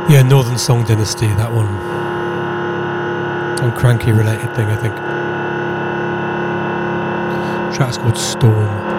Yeah, Northern Song Dynasty, that one. Some Cranky related thing, I think. The track's called Storm.